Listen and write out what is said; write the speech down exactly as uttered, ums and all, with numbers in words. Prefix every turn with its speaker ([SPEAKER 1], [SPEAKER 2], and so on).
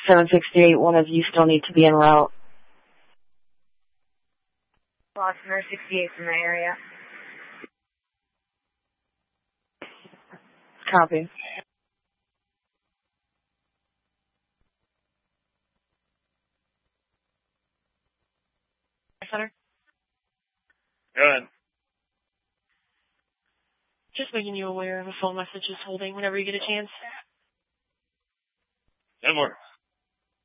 [SPEAKER 1] seven sixty-eight, one of you still need to be en route.
[SPEAKER 2] Lost Nurse sixty-eight from the area.
[SPEAKER 1] Copy.
[SPEAKER 3] Center?
[SPEAKER 4] Go ahead.
[SPEAKER 3] Just making you aware of a phone message is holding whenever you get a chance.
[SPEAKER 4] ten more.